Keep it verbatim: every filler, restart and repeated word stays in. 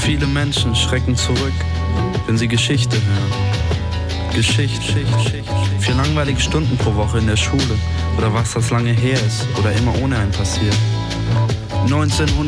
Viele Menschen schrecken zurück, wenn sie Geschichte hören. Geschichte, vier langweilige Stunden pro Woche in der Schule oder was das lange her ist oder immer ohne einen passiert. neunzehnhundert